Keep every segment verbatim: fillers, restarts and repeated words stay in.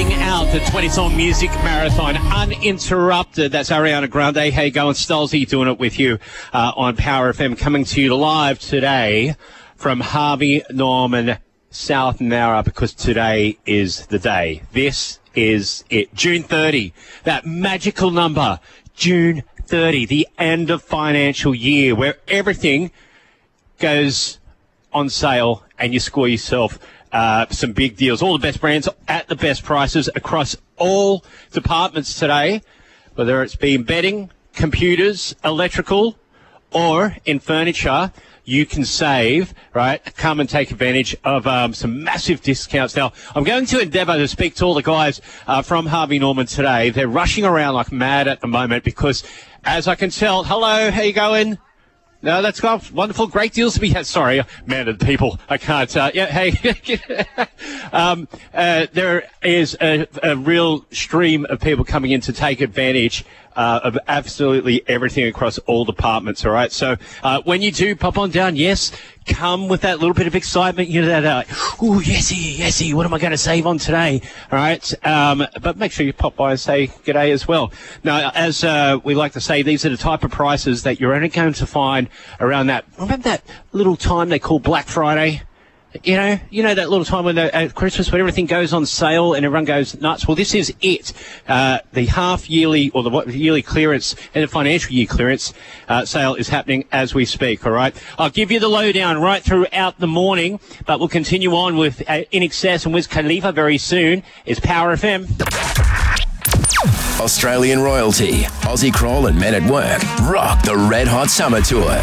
rounding out the twenty-song music marathon uninterrupted. That's Ariana Grande. Hey, going Stolzy doing it with you uh, on Power F M, coming to you live today from Harvey Norman, South Nowra, because today is the day. This is it. June thirtieth, that magical number, June thirtieth, the end of financial year, where everything goes on sale and you score yourself uh, some big deals. All the best brands at the best prices across all departments today, whether it's been bedding, computers, electrical, or in furniture. You can save, right? Come and take advantage of um, some massive discounts. Now, I'm going to endeavour to speak to all the guys uh, from Harvey Norman today. They're rushing around like mad at the moment because, as I can tell, hello, how you going? No, that's got wonderful, great deals to be had. Sorry, man of the people, I can't. Uh, yeah, hey, um, uh, there is a, a real stream of people coming in to take advantage uh, of absolutely everything across all departments. All right, so uh, when you do pop on down, yes, come with that little bit of excitement. You know that, uh, ooh, yesy, yesy. What am I going to save on today? All right, um, but make sure you pop by and say g'day as well. Now, as uh, we like to say, these are the type of prices that you're only going to find around that. Remember that little time they call Black Friday? You know, you know that little time when the, at Christmas when everything goes on sale and everyone goes nuts. Well, this is it. Uh, the half yearly or the yearly clearance and the financial year clearance uh, sale is happening as we speak. All right, I'll give you the lowdown right throughout the morning, but we'll continue on with uh, In Excess and Wiz Khalifa very soon. It's Power F M. Australian royalty, Aussie Crawl and Men at Work rock the Red Hot Summer Tour.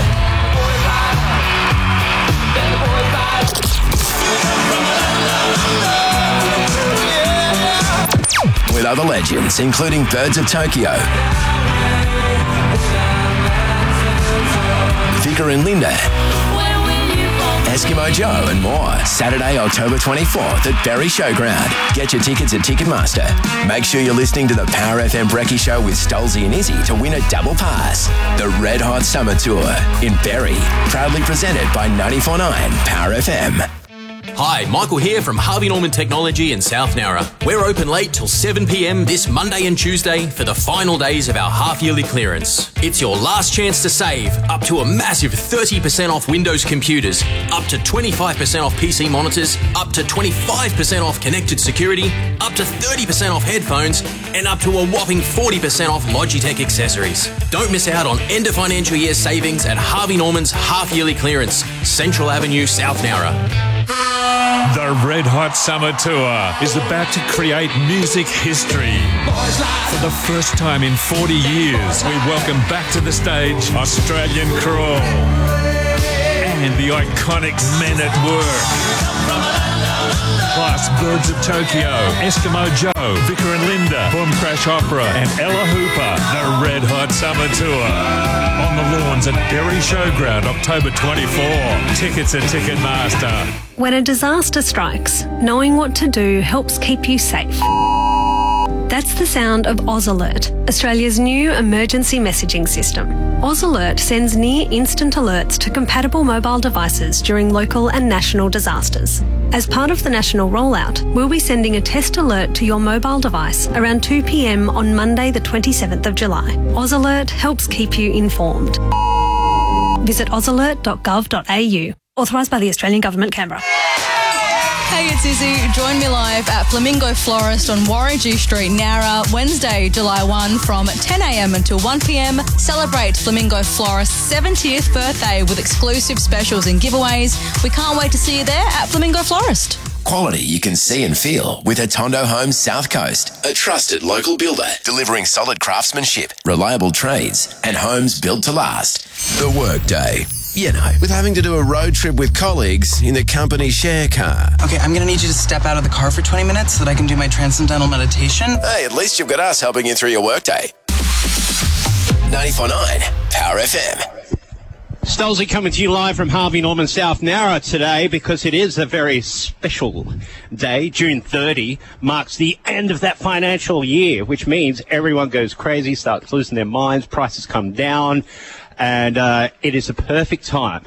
With other legends, including Birds of Tokyo, Vicar and Linda, Eskimo Joe and more. Saturday, October twenty-fourth at Berry Showground. Get your tickets at Ticketmaster. Make sure you're listening to the Power F M Brekkie Show with Stolzy and Izzy to win a double pass. The Red Hot Summer Tour in Berry. Proudly presented by ninety-four point nine Power F M. Hi, Michael here from Harvey Norman Technology in South Nowra. We're open late till seven p m this Monday and Tuesday for the final days of our half-yearly clearance. It's your last chance to save up to a massive thirty percent off Windows computers, up to twenty-five percent off P C monitors, up to twenty-five percent off connected security, up to thirty percent off headphones, and up to a whopping forty percent off Logitech accessories. Don't miss out on end of financial year savings at Harvey Norman's half-yearly clearance, Central Avenue, South Nowra. The Red Hot Summer Tour is about to create music history. For the first time in forty years, we welcome back to the stage Australian Crawl and the iconic Men at Work. Plus Birds of Tokyo, Eskimo Joe, Vicar and Linda, Boom Crash Opera and Ella Hooper. The Red Hot Summer Tour. On the lawns at Berry Showground, October twenty-fourth. Tickets at Ticketmaster. When a disaster strikes, knowing what to do helps keep you safe. That's the sound of Oz Alert, Australia's new emergency messaging system. Oz Alert sends near-instant alerts to compatible mobile devices during local and national disasters. As part of the national rollout, we'll be sending a test alert to your mobile device around two p m on Monday the twenty-seventh of July. Oz Alert helps keep you informed. Visit oz alert dot gov dot a u. Authorised by the Australian Government, Canberra. Hey, it's Izzy. Join me live at Flamingo Florist on Warringah Street, Nowra, Wednesday, July first from ten a m until one p m. Celebrate Flamingo Florist's seventieth birthday with exclusive specials and giveaways. We can't wait to see you there at Flamingo Florist. Quality you can see and feel with Atondo Homes South Coast, a trusted local builder delivering solid craftsmanship, reliable trades, and homes built to last. The Workday. You know, with having to do a road trip with colleagues in the company share car. Okay, I'm going to need you to step out of the car for twenty minutes so that I can do my transcendental meditation. Hey, at least you've got us helping you through your workday. ninety-four point nine Power F M. Stolzy coming to you live from Harvey Norman, South Nowra today because it is a very special day. June thirtieth marks the end of that financial year, which means everyone goes crazy, starts losing their minds, prices come down, and uh, it is a perfect time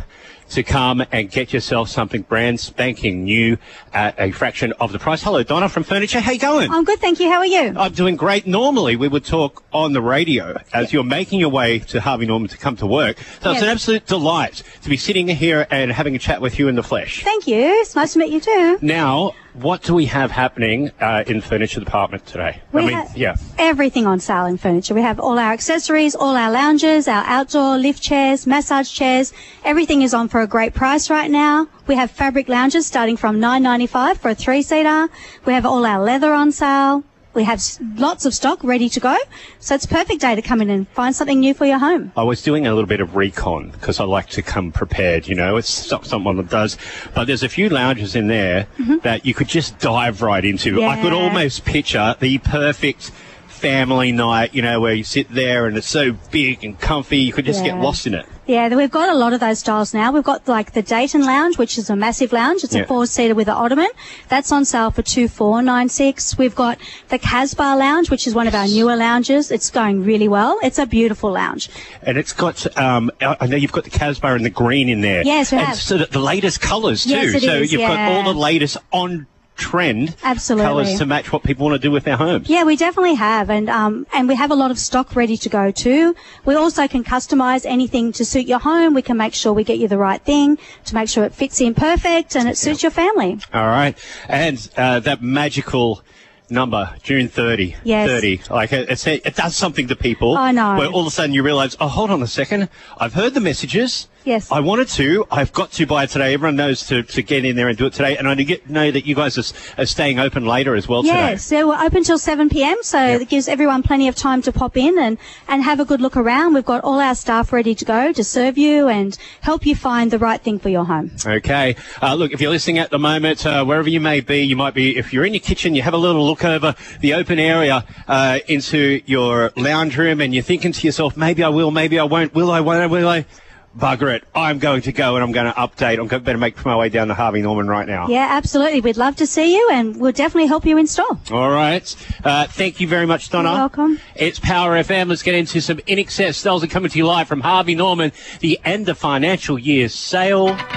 to come and get yourself something brand spanking new at a fraction of the price. Hello, Donna from Furniture. How you going? I'm good, thank you. How are you? I'm doing great. Normally, we would talk on the radio as you're making your way to Harvey Norman to come to work. So Yes. it's an absolute delight to be sitting here and having a chat with you in the flesh. Thank you. It's nice to meet you too. Now, what do we have happening uh, in the furniture department today? We I mean, have yeah. everything on sale in furniture. We have all our accessories, all our lounges, our outdoor lift chairs, massage chairs. Everything is on for a great price right now. We have fabric lounges starting from nine ninety-five for a three-seater. We have all our leather on sale. We have s- lots of stock ready to go. So it's a perfect day to come in and find something new for your home. I was doing a little bit of recon because I like to come prepared, you know. It's not someone that does. But there's a few lounges in there that you could just dive right into. I could Yeah. almost picture the perfect family night, you know, where you sit there and it's so big and comfy, you could just get Yeah. lost in it. Yeah, we've got a lot of those styles now. We've got like the Dayton Lounge, which is a massive lounge. It's Yeah. a four-seater with an ottoman. That's on sale for two four nine six. We've got the Casbah Lounge, which is one of our newer lounges. It's going really well. It's a beautiful lounge. And it's got, um, I I know you've got the Casbah and the green in there. Yes, we and have. so the, the latest colours too. Yes, it so is, you've got yeah. all the latest on trend Absolutely. colours to match what people want to do with their homes. Yeah, we definitely have, and um, and we have a lot of stock ready to go too. We also can customise anything to suit your home. We can make sure we get you the right thing to make sure it fits in perfect and it suits your family. All right. And uh, that magical number, June thirtieth. Yes. thirty. Like, it, it's, it does something to people. I know. Where all of a sudden you realise, oh, hold on a second. I've heard the messages. Yes. I wanted to. I've got to buy it today. Everyone knows to, to get in there and do it today. And I get, know that you guys are, s- are staying open later as well today. Yes, so we're open till seven p.m, so Yep. it gives everyone plenty of time to pop in and, and have a good look around. We've got all our staff ready to go to serve you and help you find the right thing for your home. Okay. Uh, look, if you're listening at the moment, uh, wherever you may be, you might be, if you're in your kitchen, you have a little look over the open area uh, into your lounge room and you're thinking to yourself, maybe I will, maybe I won't, will I, won't I, will I? Bugger it. I'm going to go and I'm going to update. I'm going to better make my way down to Harvey Norman right now. Yeah, absolutely. We'd love to see you and we'll definitely help you install. All right. Uh, thank you very much, Donna. You're welcome. It's Power F M. Let's get into some In Excess. Stelz are coming to you live from Harvey Norman, the end of financial year sale.